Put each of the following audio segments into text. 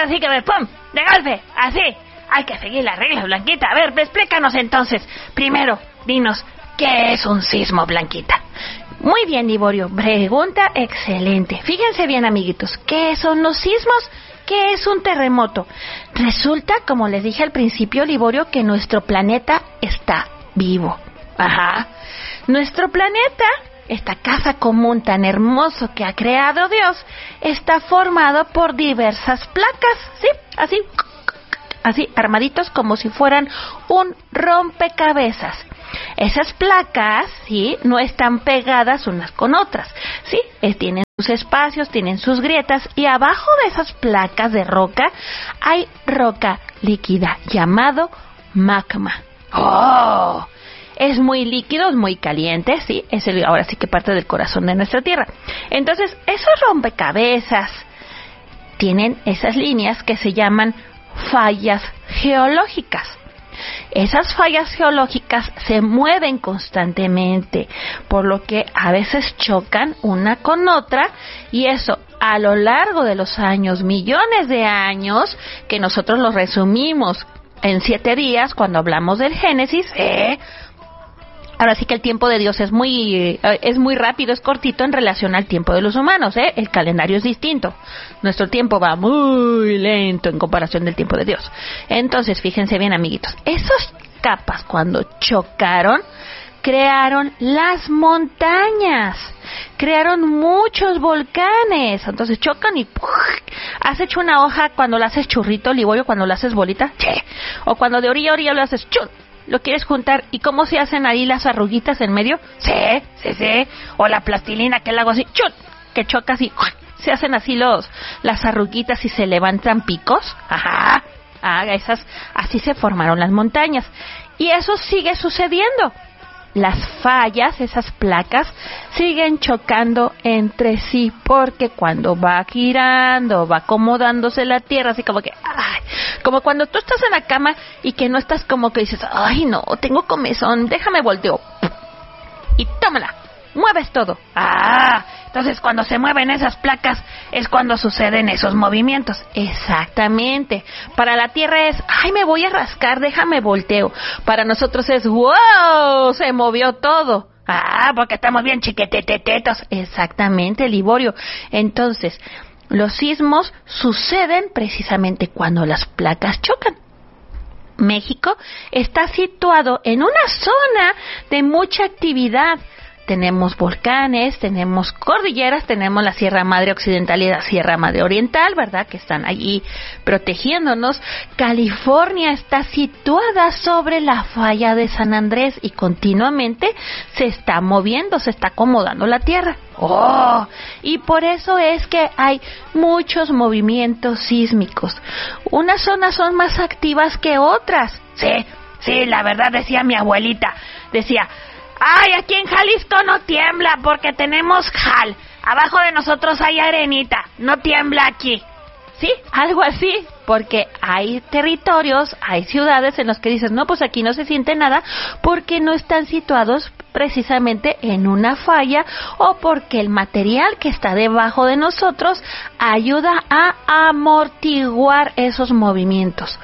ahora sí que ver, ¡pum! De golpe, así. Hay que seguir las reglas, Blanquita. A ver, explícanos entonces. Primero, dinos, ¿qué es un sismo, Blanquita? Muy bien, Liborio. Pregunta excelente. Fíjense bien, amiguitos. ¿Qué son los sismos? ¿Qué es un terremoto? Resulta, como les dije al principio, Liborio, que nuestro planeta está vivo. Ajá. Nuestro planeta, esta casa común tan hermoso que ha creado Dios, está formado por diversas placas, ¿sí? Así, armaditos como si fueran un rompecabezas. Esas placas, ¿sí?, no están pegadas unas con otras, ¿sí? Tienen sus espacios, tienen sus grietas, y abajo de esas placas de roca hay roca líquida llamado magma. ¡Oh! Es muy líquido, es muy caliente, ¿sí? Ahora sí que parte del corazón de nuestra Tierra. Entonces, esos rompecabezas tienen esas líneas que se llaman fallas geológicas. Esas fallas geológicas se mueven constantemente, por lo que a veces chocan una con otra, y eso a lo largo de los años, millones de años, que nosotros los resumimos en 7 días cuando hablamos del Génesis, Ahora sí que el tiempo de Dios es muy rápido, es cortito en relación al tiempo de los humanos, El calendario es distinto. Nuestro tiempo va muy lento en comparación del tiempo de Dios. Entonces, fíjense bien, amiguitos. Esas capas, cuando chocaron, crearon las montañas. Crearon muchos volcanes. Entonces chocan y ¡puf! Has hecho una hoja cuando la haces churrito, Liborio, cuando la haces bolita. ¡Che! O cuando de orilla a orilla lo haces chun. Lo quieres juntar, ¿y cómo se hacen ahí las arruguitas en medio? Sí. O la plastilina que le hago así, ¡chut!, que chocas y se hacen así las arruguitas y se levantan picos. Ajá. Así se formaron las montañas. Y eso sigue sucediendo. Las fallas, esas placas, siguen chocando entre sí, porque cuando va girando, va acomodándose la tierra, así como que, como cuando tú estás en la cama y que no estás como que dices, ay no, tengo comezón, déjame volteo, y tómala, mueves todo. Entonces cuando se mueven esas placas es cuando suceden esos movimientos. Exactamente. Para la Tierra es, ay, me voy a rascar, déjame volteo. Para nosotros es, wow, se movió todo. Porque estamos bien chiquetetetetos. Exactamente, Liborio. Entonces, los sismos suceden precisamente cuando las placas chocan. México está situado en una zona de mucha actividad. Tenemos volcanes, tenemos cordilleras, tenemos la Sierra Madre Occidental y la Sierra Madre Oriental, ¿verdad?, que están allí protegiéndonos. California está situada sobre la falla de San Andrés y continuamente se está moviendo, se está acomodando la Tierra. Y por eso es que hay muchos movimientos sísmicos. Unas zonas son más activas que otras. Sí, la verdad, decía mi abuelita, decía, ay, aquí en Jalisco no tiembla porque tenemos jal. Abajo de nosotros hay arenita. No tiembla aquí. ¿Sí? Algo así. Porque hay territorios, hay ciudades en los que dices, no, pues aquí no se siente nada porque no están situados precisamente en una falla o porque el material que está debajo de nosotros ayuda a amortiguar esos movimientos.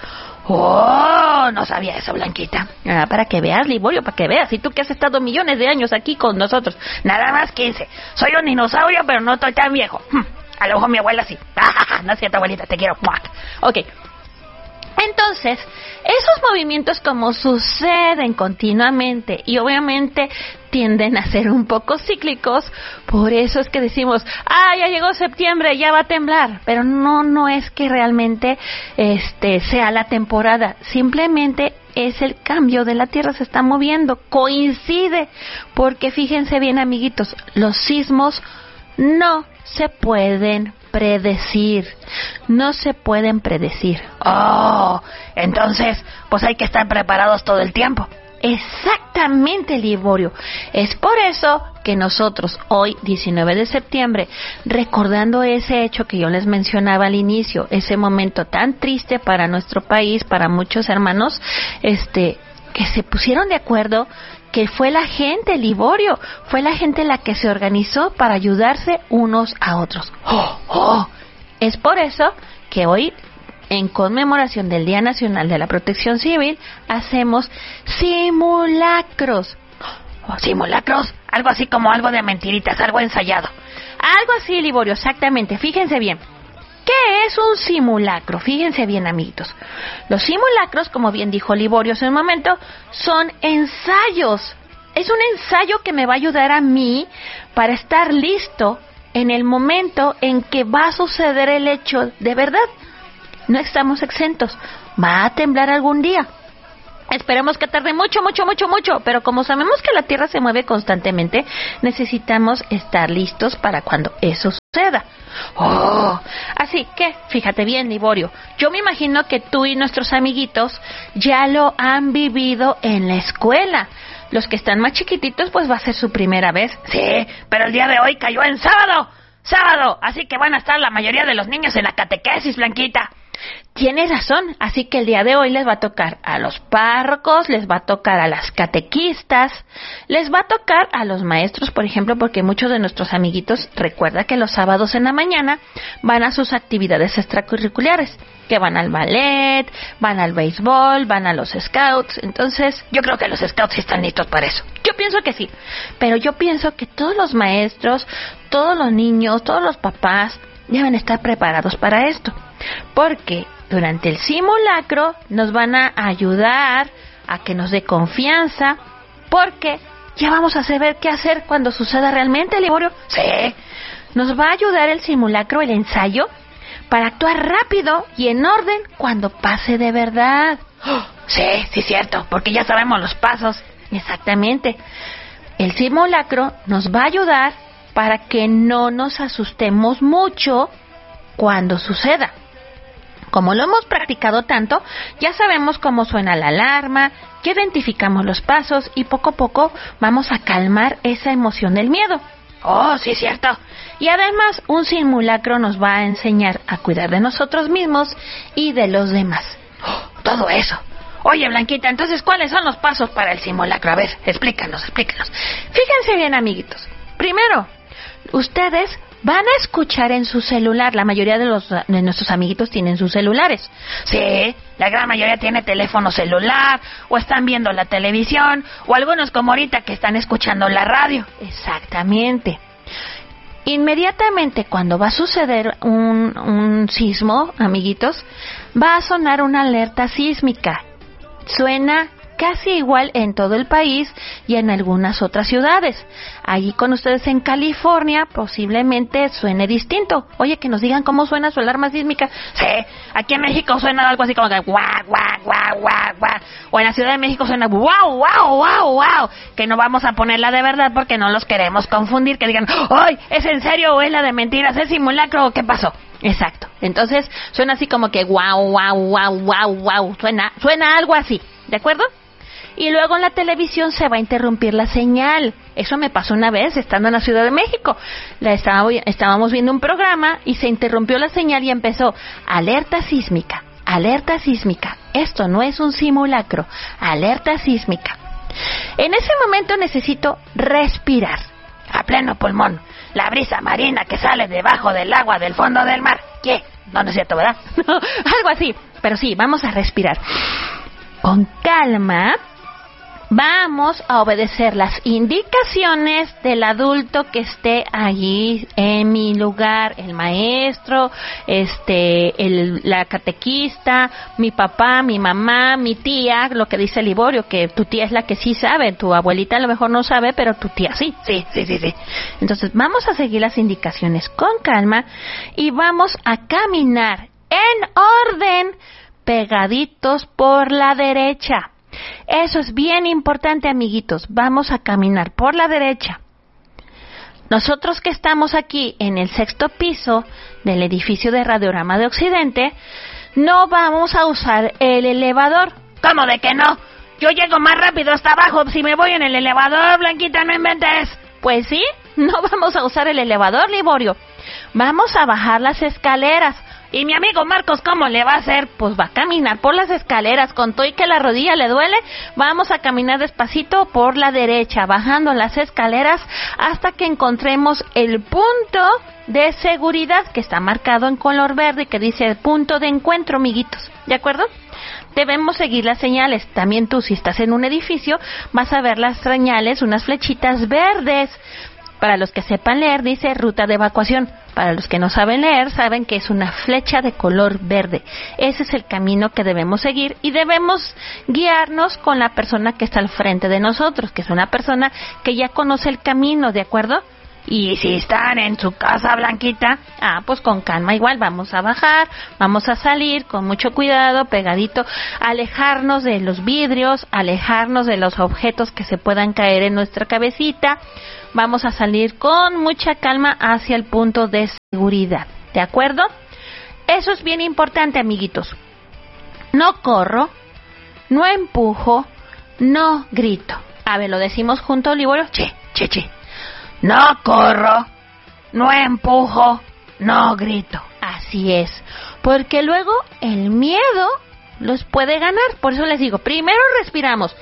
No sabía eso, Blanquita. Para que veas, Liborio, para que veas. Y tú que has estado millones de años aquí con nosotros. Nada más 15. Soy un dinosaurio, pero no estoy tan viejo. A lo mejor mi abuela sí. No es cierto, abuelita, te quiero. Ok. Entonces, esos movimientos como suceden continuamente y obviamente tienden a ser un poco cíclicos, por eso es que decimos, ya llegó septiembre, ya va a temblar, pero no es que realmente sea la temporada, simplemente es el cambio de la Tierra, se está moviendo, coincide, porque fíjense bien, amiguitos, los sismos no se pueden predecir, no se pueden predecir. Entonces, pues hay que estar preparados todo el tiempo. Exactamente, Liborio. Es por eso que nosotros hoy, 19 de septiembre, recordando ese hecho que yo les mencionaba al inicio, ese momento tan triste para nuestro país, para muchos hermanos, que se pusieron de acuerdo, que fue la gente, Liborio, fue la gente la que se organizó para ayudarse unos a otros. Es por eso que hoy en conmemoración del Día Nacional de la Protección Civil, hacemos simulacros. ¿Simulacros? Algo así como algo de mentiritas, algo ensayado. Algo así, Liborio, exactamente. Fíjense bien. ¿Qué es un simulacro? Fíjense bien, amiguitos. Los simulacros, como bien dijo Liborio hace un momento, son ensayos. Es un ensayo que me va a ayudar a mí para estar listo en el momento en que va a suceder el hecho de verdad. No estamos exentos. Va a temblar algún día. Esperemos que tarde mucho, pero como sabemos que la Tierra se mueve constantemente, necesitamos estar listos para cuando eso suceda. Así que, fíjate bien, Liborio, yo me imagino que tú y nuestros amiguitos ya lo han vivido en la escuela. Los que están más chiquititos, pues va a ser su primera vez. Sí, pero el día de hoy cayó en sábado, así que van a estar la mayoría de los niños en la catequesis, Blanquita. Tienes razón, así que el día de hoy les va a tocar a los párrocos, les va a tocar a las catequistas, les va a tocar a los maestros, por ejemplo, porque muchos de nuestros amiguitos recuerda que los sábados en la mañana van a sus actividades extracurriculares, que van al ballet, van al béisbol, van a los scouts. Entonces, yo creo que los scouts sí están listos para eso. Yo pienso que sí, pero yo pienso que todos los maestros, todos los niños, todos los papás deben estar preparados para esto, porque durante el simulacro nos van a ayudar a que nos dé confianza, porque ya vamos a saber qué hacer cuando suceda realmente, Liborio. Sí. Nos va a ayudar el simulacro, el ensayo, para actuar rápido y en orden cuando pase de verdad. Sí, cierto, porque ya sabemos los pasos. Exactamente. El simulacro nos va a ayudar para que no nos asustemos mucho cuando suceda. Como lo hemos practicado tanto, ya sabemos cómo suena la alarma, ya identificamos los pasos y poco a poco vamos a calmar esa emoción del miedo. Sí, cierto. Y además, un simulacro nos va a enseñar a cuidar de nosotros mismos y de los demás. Todo eso. Oye, Blanquita, entonces, ¿cuáles son los pasos para el simulacro? A ver, explícanos. Fíjense bien, amiguitos. Primero, ustedes van a escuchar en su celular. La mayoría de nuestros amiguitos tienen sus celulares. Sí, la gran mayoría tiene teléfono celular, o están viendo la televisión, o algunos como ahorita que están escuchando la radio. Exactamente. Inmediatamente cuando va a suceder un sismo, amiguitos, va a sonar una alerta sísmica. Suena casi igual en todo el país y en algunas otras ciudades. Allí con ustedes en California posiblemente suene distinto. Oye, que nos digan cómo suena su alarma sísmica. Sí, aquí en México suena algo así como que guau, guau, guau, guau, guau. O en la Ciudad de México suena guau, guau, guau, guau. Que no vamos a ponerla de verdad porque no los queremos confundir. Que digan, ¡ay! ¿Es en serio o es la de mentiras? ¿Es simulacro o qué pasó? Exacto. Entonces suena así como que guau, guau, guau, guau, guau. Suena algo así, ¿de acuerdo? Y luego en la televisión se va a interrumpir la señal. Eso me pasó una vez estando en la Ciudad de México. Estábamos viendo un programa y se interrumpió la señal y empezó alerta sísmica, alerta sísmica. Esto no es un simulacro, alerta sísmica. En ese momento necesito respirar a pleno pulmón. La brisa marina que sale debajo del agua del fondo del mar. ¿Qué? No es cierto, ¿verdad? No, algo así. Pero sí, vamos a respirar. Con calma. Vamos a obedecer las indicaciones del adulto que esté allí en mi lugar, el maestro, la catequista, mi papá, mi mamá, mi tía, lo que dice Liborio, que tu tía es la que sí sabe, tu abuelita a lo mejor no sabe, pero tu tía sí. Sí. Entonces vamos a seguir las indicaciones con calma y vamos a caminar en orden, pegaditos por la derecha. Eso es bien importante, amiguitos. Vamos a caminar por la derecha. Nosotros que estamos aquí en el 6º piso del edificio de Radiorama de Occidente, no vamos a usar el elevador. ¿Cómo de que no? Yo llego más rápido hasta abajo si me voy en el elevador, Blanquita, no inventes. Pues sí, no vamos a usar el elevador, Liborio. Vamos a bajar las escaleras. ¿Y mi amigo Marcos cómo le va a hacer? Pues va a caminar por las escaleras, con todo y que la rodilla le duele. Vamos a caminar despacito por la derecha, bajando las escaleras hasta que encontremos el punto de seguridad que está marcado en color verde y que dice punto de encuentro, amiguitos. ¿De acuerdo? Debemos seguir las señales. También tú, si estás en un edificio, vas a ver las señales, unas flechitas verdes. Para los que sepan leer, dice ruta de evacuación. Para los que no saben leer, saben que es una flecha de color verde. Ese es el camino que debemos seguir y debemos guiarnos con la persona que está al frente de nosotros, que es una persona que ya conoce el camino, ¿de acuerdo? Y si están en su casa, Blanquita, pues con calma igual, vamos a bajar, vamos a salir con mucho cuidado, pegadito, alejarnos de los vidrios, alejarnos de los objetos que se puedan caer en nuestra cabecita. Vamos a salir con mucha calma hacia el punto de seguridad, ¿de acuerdo? Eso es bien importante, amiguitos. No corro, no empujo, no grito. A ver, lo decimos juntos, Liborio. Che. No corro, no empujo, no grito. Así es, porque luego el miedo los puede ganar. Por eso les digo, primero respiramos.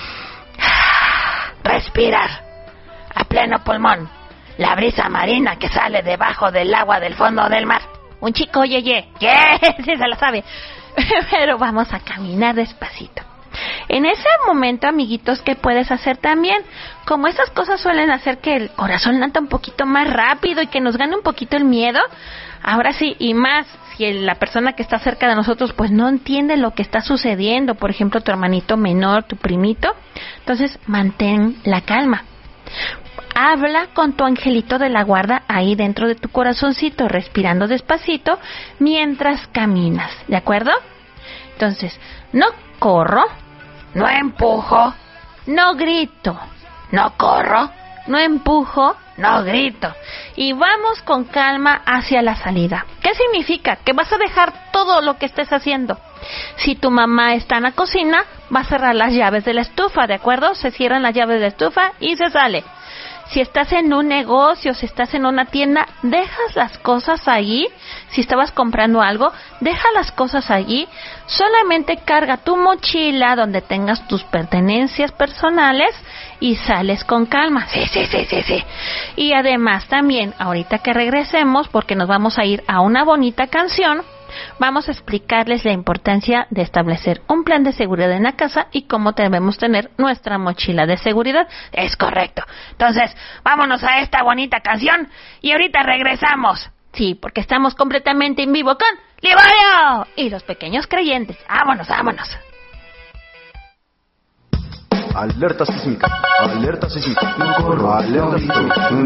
Respirar a pleno pulmón. La brisa marina que sale debajo del agua del fondo del mar. Un chico yeye, sí se la sabe. Pero vamos a caminar despacito. En ese momento, amiguitos, ¿qué puedes hacer también? Como estas cosas suelen hacer que el corazón lata un poquito más rápido y que nos gane un poquito el miedo, ahora sí, y más si la persona que está cerca de nosotros pues no entiende lo que está sucediendo, por ejemplo, tu hermanito menor, tu primito, entonces mantén la calma. Habla con tu angelito de la guarda ahí dentro de tu corazoncito, respirando despacito mientras caminas, ¿de acuerdo? Entonces, no corro, no empujo, no grito, no corro, no empujo, no grito. Y vamos con calma hacia la salida. ¿Qué significa? Que vas a dejar todo lo que estés haciendo. Si tu mamá está en la cocina, va a cerrar las llaves de la estufa, ¿de acuerdo? Se cierran las llaves de la estufa y se sale. Si estás en un negocio, si estás en una tienda, dejas las cosas allí. Si estabas comprando algo, deja las cosas allí. Solamente carga tu mochila donde tengas tus pertenencias personales y sales con calma. Sí. Y además también, ahorita que regresemos, porque nos vamos a ir a una bonita canción, vamos a explicarles la importancia de establecer un plan de seguridad en la casa y cómo debemos tener nuestra mochila de seguridad. Es correcto. Entonces, vámonos a esta bonita canción y ahorita regresamos. Sí, porque estamos completamente en vivo con Liborio y los pequeños creyentes. Vámonos. Alerta sísmica, no corro, alerta sísmica.